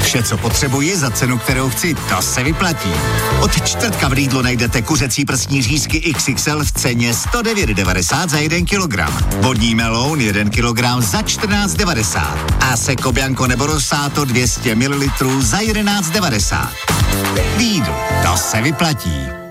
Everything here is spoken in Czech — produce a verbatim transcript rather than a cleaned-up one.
Vše, co potřebuji za cenu, kterou chci, to se vyplatí. Od čtvrtka v Lidlu najdete kuřecí prsní řízky iks iks el v ceně sto devět devadesát za jeden kilogram. Vodní meloun jeden kilogram za čtrnáct devadesát. A Seko Bianco nebo Rosato dvě stě mililitrů za jedenáct devadesát. Lidl, to se vyplatí.